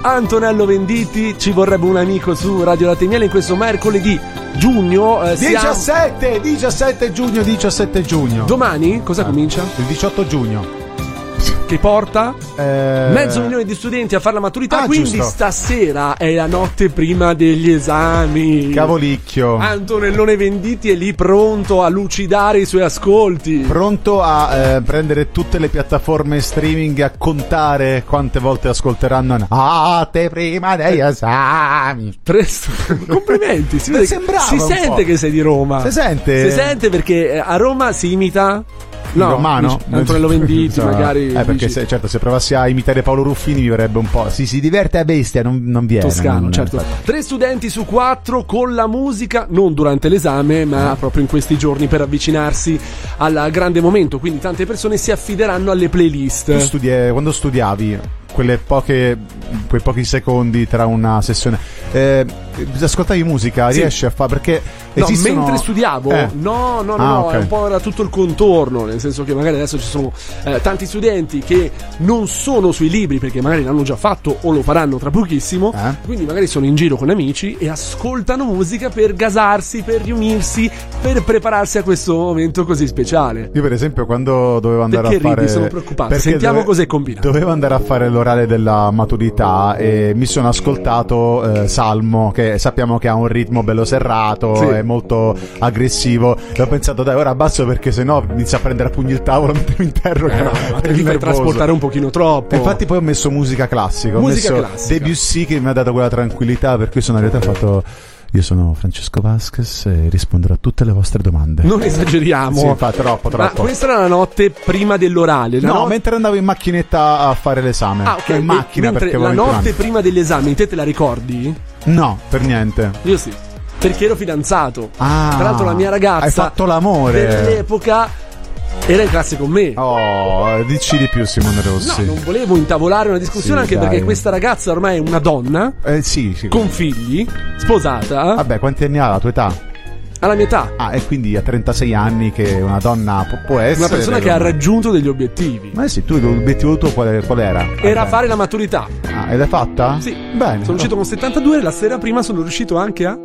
Antonello Venditti, ci vorrebbe un amico su Radio Latte e Miele in questo mercoledì giugno 17 giugno. Domani cosa comincia? Il 18 giugno. Che porta 500.000 di studenti a fare la maturità, quindi giusto. Stasera è la notte prima degli esami. Cavolicchio. Antonellone Venditti è lì pronto a lucidare i suoi ascolti, pronto a prendere tutte le piattaforme streaming e a contare quante volte ascolteranno notte prima degli esami. Complimenti, si sente che sei di Roma. Si sente perché a Roma si imita romano? Antonello Venditti magari perché se provassi a imitare Paolo Ruffini mi verrebbe un po'. Si diverte a bestia, non viene toscano, certo. 3 studenti su 4 con la musica, non durante l'esame ma proprio in questi giorni per avvicinarsi al grande momento, quindi tante persone si affideranno alle playlist. Tu quando studiavi quei pochi secondi tra una sessione ascoltavi musica, riesci a fare, perché esistono... mentre studiavo no, okay. È un po' era tutto il contorno, nel senso che magari adesso ci sono tanti studenti che non sono sui libri perché magari l'hanno già fatto o lo faranno tra pochissimo, quindi magari sono in giro con amici e ascoltano musica per gasarsi, per riunirsi, per prepararsi a questo momento così speciale. Io per esempio quando dovevo andare perché a fare sono preoccupato, sentiamo cos'è combinato. Dovevo andare a fare l'orale della maturità e mi sono ascoltato Salmo, che sappiamo che ha un ritmo bello serrato, è molto aggressivo, e ho pensato dai, ora abbasso perché sennò inizia a prendere a pugni il tavolo, mi interroga, ti fai trasportare un pochino troppo. E infatti poi ho messo musica classica, Debussy, che mi ha dato quella tranquillità, per cui sono arrivato e ho fatto: io sono Francesco Vasquez e risponderò a tutte le vostre domande. Non esageriamo. Sì, fa troppo. Ma questa era la notte prima dell'orale. Mentre andavo in macchinetta a fare l'esame. Ok. In macchina, mentre perché la notte prima dell'esame, te la ricordi? No, per niente. Io sì, perché ero fidanzato. Tra l'altro la mia ragazza, hai fatto l'amore dell'epoca, era in classe con me. Dici di più, Simone Rossi. No, non volevo intavolare una discussione, anche perché questa ragazza ormai è una donna con figli, sposata. Vabbè, quanti anni ha la tua età? Alla mia età. E quindi a 36 anni che una donna può essere una persona che ha raggiunto degli obiettivi. Ma sì, tu l'obiettivo tuo qual era? Era fare la maturità. E l'hai fatta? Sì. Bene. Sono uscito con 72 e la sera prima sono riuscito anche a